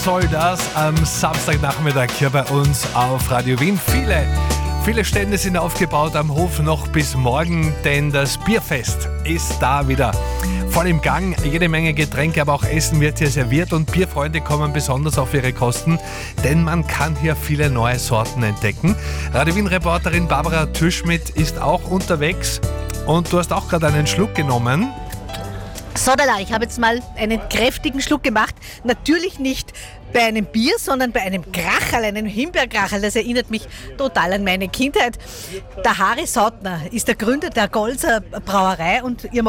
Soll das am Samstagnachmittag hier bei uns auf Radio Wien. Viele Stände sind aufgebaut am Hof noch bis morgen, denn das Bierfest ist da wieder voll im Gang. Jede Menge Getränke, aber auch Essen wird hier serviert und Bierfreunde kommen besonders auf ihre Kosten, denn man kann hier viele neue Sorten entdecken. Radio Wien-Reporterin Barbara Türschmidt ist auch unterwegs und du hast auch gerade einen Schluck genommen. So, ich habe jetzt mal einen kräftigen Schluck gemacht. Natürlich nicht bei einem Bier, sondern bei einem Kracherl, einem Himbeerkracherl. Das erinnert mich total an meine Kindheit. Der Harry Sautner ist der Gründer der Golzer Brauerei und ihr